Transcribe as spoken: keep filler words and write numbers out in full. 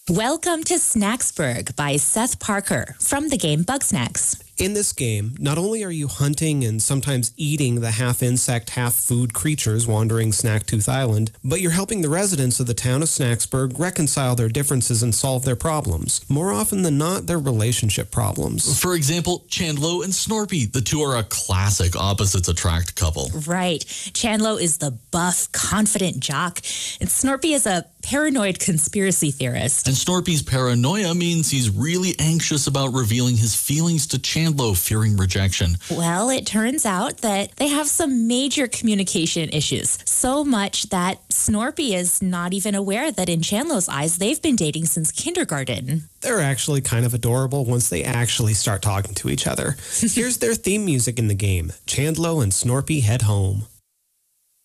Welcome to Snacksburg by Seth Parker from the game Bugsnax. In this game, not only are you hunting and sometimes eating the half-insect, half-food creatures wandering Snacktooth Island, but you're helping the residents of the town of Snacksburg reconcile their differences and solve their problems. More often than not, they're relationship problems. For example, Chandlo and Snorpy. The two are a classic opposites attract couple. Right. Chandlo is the buff, confident jock, and Snorpy is a paranoid conspiracy theorist. And Snorpy's paranoia means he's really anxious about revealing his feelings to Chandlo, fearing rejection. Well, it turns out that they have some major communication issues. So much that Snorpy is not even aware that in Chandlo's eyes, they've been dating since kindergarten. They're actually kind of adorable once they actually start talking to each other. Here's their theme music in the game. Chandlo and Snorpy head home.